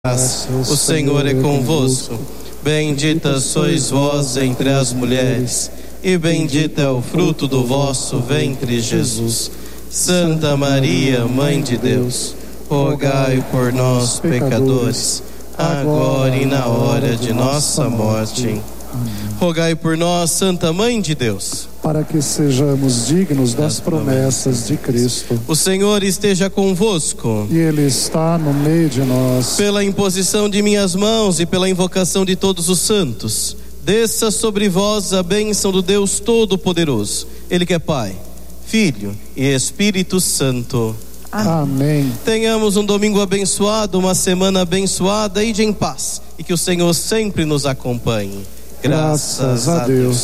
O Senhor é convosco. Bendita sois vós entre as mulheres, e bendito é o fruto do vosso ventre, Jesus. Santa Maria, Mãe de Deus, rogai por nós, pecadores, agora e na hora de nossa morte. Amém. Rogai por nós, Santa Mãe de Deus, para que sejamos dignos das promessas de Cristo. O Senhor esteja convosco. E Ele está no meio de nós. Pela imposição de minhas mãos e pela invocação de todos os santos, desça sobre vós a bênção do Deus Todo-Poderoso, Ele que é Pai, Filho e Espírito Santo. Amém. Tenhamos um domingo abençoado, uma semana abençoada e de em paz, e que o Senhor sempre nos acompanhe. Graças a Deus.